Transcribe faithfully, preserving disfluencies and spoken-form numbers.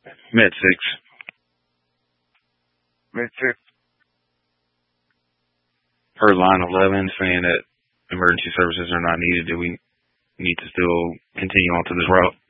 Med six. Med six. Heard line eleven saying that emergency services are not needed. Do we need to still continue on to this route?